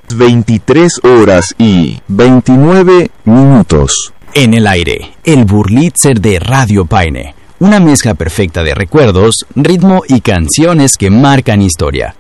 23 horas y 29 minutos. En el aire, el Burlitzer de Radio Paine. Una mezcla perfecta de recuerdos, ritmo y canciones que marcan historia.